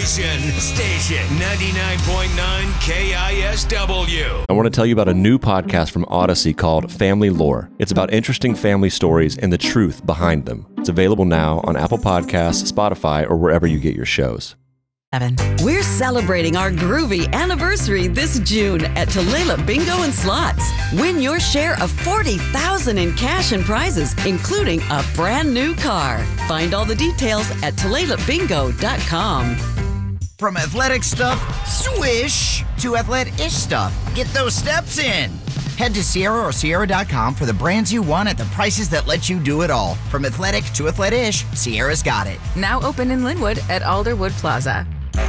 Nation. Station 99.9 KISW. I want to tell you about a new podcast from Odyssey called Family Lore. It's about interesting family stories and the truth behind them. It's available now on Apple Podcasts, Spotify, or wherever you get your shows. We're celebrating our groovy anniversary this June at Tulalip Bingo and Slots. Win your share of $40,000 in cash and prizes, including a brand new car. Find all the details at TulalipBingo.com. From athletic stuff, swish, to athletic-ish stuff. Get those steps in. Head to Sierra or Sierra.com for the brands you want at the prices that let you do it all. From athletic to athletic-ish, Sierra's got it. Now open in Linwood at Alderwood Plaza.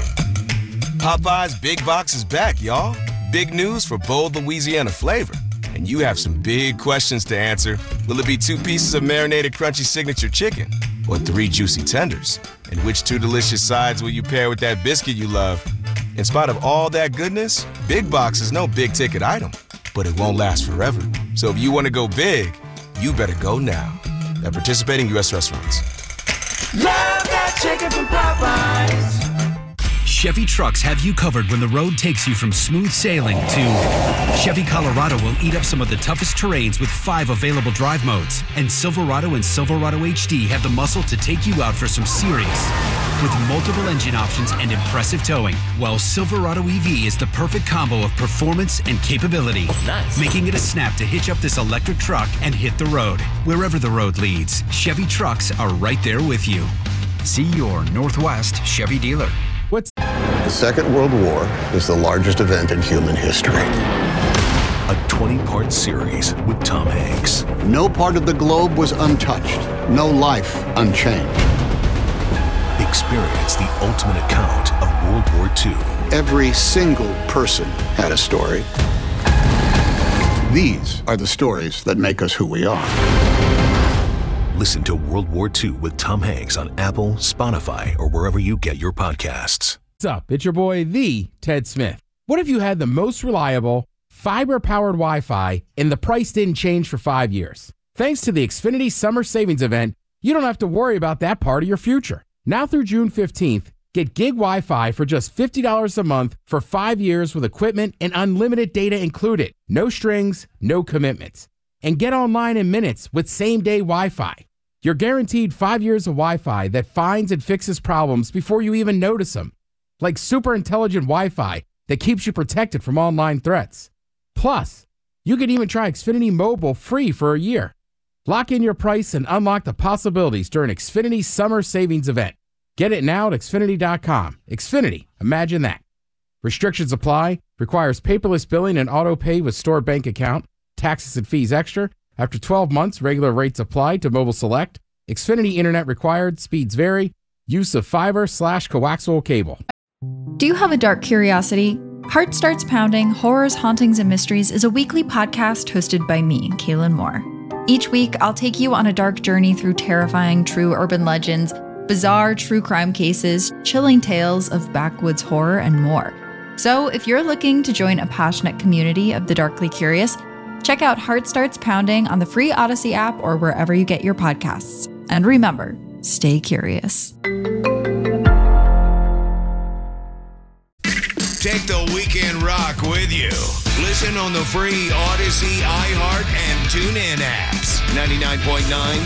Popeye's Big Box is back, y'all. Big news for bold Louisiana flavor. And you have some big questions to answer. Will it be 2 pieces of marinated crunchy signature chicken? Or 3 juicy tenders? And which 2 delicious sides will you pair with that biscuit you love? In spite of all that goodness, Big Box is no big ticket item. But it won't last forever. So if you want to go big, you better go now. At participating U.S. restaurants. Love that chicken from Popeyes. Chevy trucks have you covered when the road takes you from smooth sailing to Chevy Colorado will eat up some of the toughest terrains with 5 available drive modes. And Silverado and Silverado HD have the muscle to take you out for some serious. With multiple engine options and impressive towing, while Silverado EV is the perfect combo of performance and capability. Nice. Making it a snap to hitch up this electric truck and hit the road. Wherever the road leads, Chevy trucks are right there with you. See your Northwest Chevy dealer. The Second World War is the largest event in human history. A 20-part series with Tom Hanks. No part of the globe was untouched. No life unchanged. Experience the ultimate account of World War II. Every single person had a story. These are the stories that make us who we are. Listen to World War II with Tom Hanks on Apple, Spotify, or wherever you get your podcasts. What's up? It's your boy, the Ted Smith. What if you had the most reliable, fiber-powered Wi-Fi and the price didn't change for 5 years? Thanks to the Xfinity Summer Savings Event, you don't have to worry about that part of your future. Now through June 15th, get gig Wi-Fi for just $50 a month for 5 years with equipment and unlimited data included. No strings, no commitments. And get online in minutes with same-day Wi-Fi. You're guaranteed 5 years of Wi-Fi that finds and fixes problems before you even notice them. Like super intelligent Wi-Fi that keeps you protected from online threats. Plus, you can even try Xfinity Mobile free for a year. Lock in your price and unlock the possibilities during Xfinity's Summer Savings Event. Get it now at Xfinity.com. Xfinity, imagine that. Restrictions apply. Requires paperless billing and auto pay with stored bank account. Taxes and fees extra. After 12 months, regular rates apply to Mobile Select. Xfinity Internet required. Speeds vary. Use of fiber/coaxial cable. Do you have a dark curiosity? Heart Starts Pounding, Horrors, Hauntings, and Mysteries is a weekly podcast hosted by me, Kaylin Moore. Each week, I'll take you on a dark journey through terrifying true urban legends, bizarre true crime cases, chilling tales of backwoods horror, and more. So if you're looking to join a passionate community of the darkly curious, check out Heart Starts Pounding on the free Odyssey app or wherever you get your podcasts. And remember, stay curious. Take the weekend rock with you. Listen on the free Odyssey, iHeart, and TuneIn apps. 99.9